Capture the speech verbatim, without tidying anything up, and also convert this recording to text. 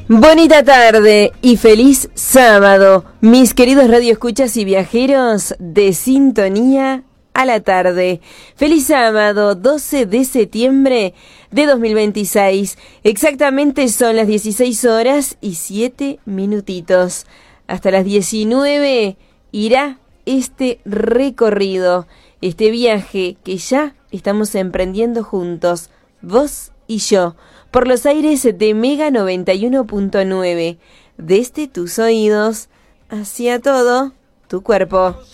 Bonita tarde y feliz sábado, mis queridos radioescuchas y viajeros de Sintonía a la Tarde. Feliz sábado, doce de septiembre de dos mil veintiséis. Exactamente son las dieciséis horas y siete minutitos. Hasta las diecinueve irá este recorrido, este viaje que ya estamos emprendiendo juntos, vos y yo, por los aires de Mega noventa y uno punto nueve, desde tus oídos hacia todo tu cuerpo.